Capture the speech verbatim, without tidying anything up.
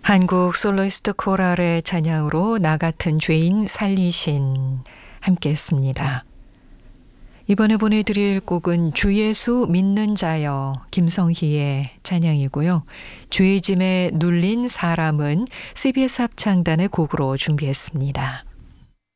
한국 솔로이스트 코랄의 찬양으로 나 같은 죄인 살리신 함께 했습니다. 이번에 보내드릴 곡은 주 예수 믿는 자여 김성희의 찬양이고요. 죄짐에 눌린 사람은 씨비에스 합창단의 곡으로 준비했습니다.